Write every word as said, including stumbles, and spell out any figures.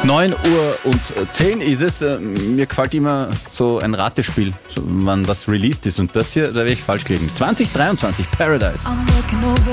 neun Uhr und zehn ist es. Mir gefällt immer so ein Ratespiel, so, wann was released ist. Und das hier, da werde ich falsch gelegen. zwanzig dreiundzwanzig, Paradise.